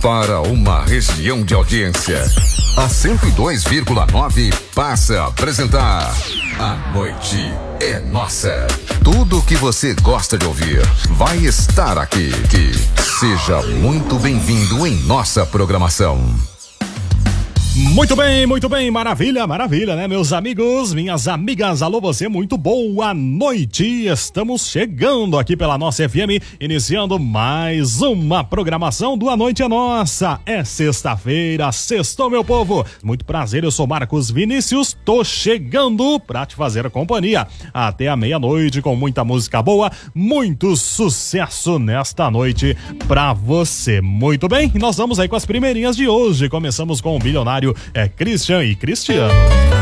para uma região de audiência. A 102,9 passa a apresentar A Noite é Nossa. Tudo o que você gosta de ouvir vai estar aqui. Seja muito bem-vindo em nossa programação. Muito bem, maravilha, né, meus amigos, minhas amigas, alô você, muito boa noite, estamos chegando aqui pela nossa FM, iniciando mais uma programação do A Noite é Nossa, é sexta-feira, sextou meu povo, muito prazer, eu sou Marcos Vinícius, tô chegando pra te fazer companhia até a meia-noite com muita música boa, muito sucesso nesta noite pra você, muito bem, nós vamos aí com as primeirinhas de hoje, começamos com o bilionário Christian e Cristiano.